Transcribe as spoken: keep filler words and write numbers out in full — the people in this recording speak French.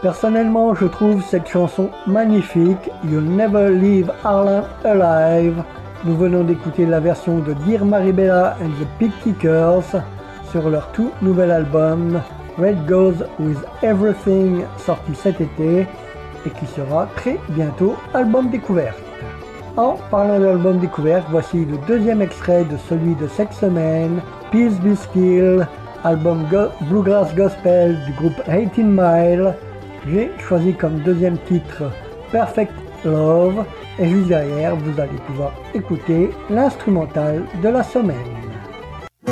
Personnellement, je trouve cette chanson magnifique, You'll Never Leave Harlem Alive. Nous venons d'écouter la version de Dear Maribella and the Pig Kickers sur leur tout nouvel album Red Goes With Everything, sorti cet été et qui sera très bientôt album découverte. En parlant d'album découverte, voici le deuxième extrait de celui de cette semaine, Peace Be Still, album go- Bluegrass Gospel du groupe eighteen mile. J'ai choisi comme deuxième titre Perfect Love et juste derrière vous allez pouvoir écouter l'instrumental de la semaine.